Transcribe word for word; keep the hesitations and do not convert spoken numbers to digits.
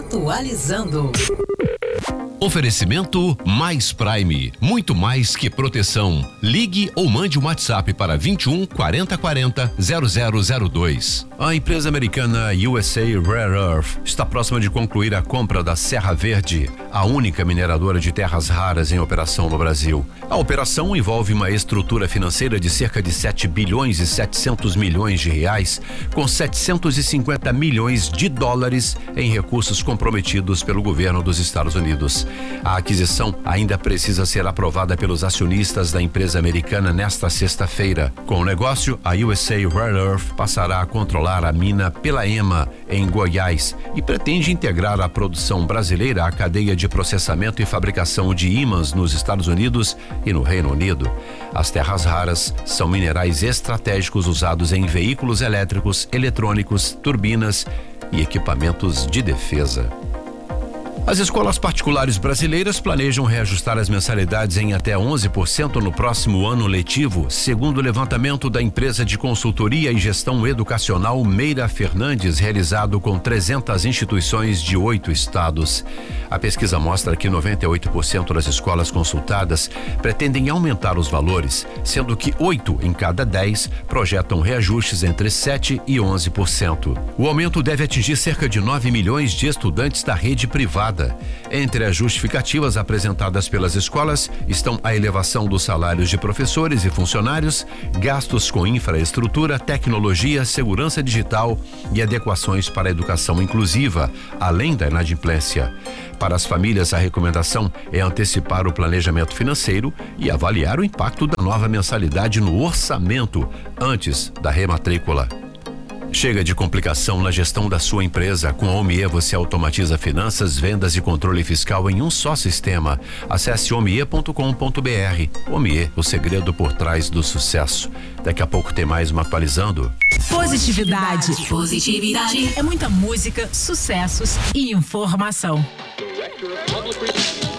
Atualizando. Oferecimento Mais Prime, muito mais que proteção. Ligue ou mande um WhatsApp para vinte e um, quarenta, quarenta, zero zero zero dois. A empresa americana U S A Rare Earth está próxima de concluir a compra da Serra Verde, a única mineradora de terras raras em operação no Brasil. A operação envolve uma estrutura financeira de cerca de sete bilhões e setecentos milhões de reais, com setecentos e cinquenta milhões de dólares em recursos comprometidos pelo governo dos Estados Unidos. A aquisição ainda precisa ser aprovada pelos acionistas da empresa americana nesta sexta-feira. Com o negócio, a U S A Rare Earth passará a controlar a mina Pelaema, em Goiás, e pretende integrar a produção brasileira à cadeia de processamento e fabricação de ímãs nos Estados Unidos e no Reino Unido. As terras raras são minerais estratégicos usados em veículos elétricos, eletrônicos, turbinas e equipamentos de defesa. As escolas particulares brasileiras planejam reajustar as mensalidades em até onze por cento no próximo ano letivo, segundo o levantamento da empresa de consultoria e gestão educacional Meira Fernandes, realizado com trezentas instituições de oito estados. A pesquisa mostra que noventa e oito por cento das escolas consultadas pretendem aumentar os valores, sendo que oito em cada dez projetam reajustes entre sete e onze por cento. O aumento deve atingir cerca de nove milhões de estudantes da rede privada. Entre as justificativas apresentadas pelas escolas estão a elevação dos salários de professores e funcionários, gastos com infraestrutura, tecnologia, segurança digital e adequações para a educação inclusiva, além da inadimplência. Para as famílias, a recomendação é antecipar o planejamento financeiro e avaliar o impacto da nova mensalidade no orçamento antes da rematrícula. Chega de complicação na gestão da sua empresa. Com a Omie você automatiza finanças, vendas e controle fiscal em um só sistema. Acesse omie ponto com ponto br. Omie, o segredo por trás do sucesso. Daqui a pouco tem mais uma atualizando. Positividade. Positividade. É muita música, sucessos e informação.